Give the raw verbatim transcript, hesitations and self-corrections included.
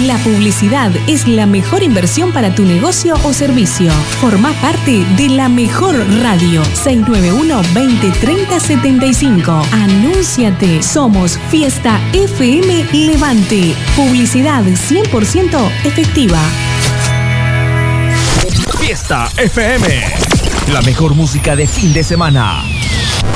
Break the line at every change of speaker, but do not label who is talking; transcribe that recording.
La publicidad es la mejor inversión para tu negocio o servicio. Formá parte de la mejor radio. seis nueve uno, veinte, treinta, setenta y cinco. Anúnciate. Somos Fiesta F M Levante. Publicidad cien por ciento efectiva.
Fiesta F M. La mejor música de fin de semana.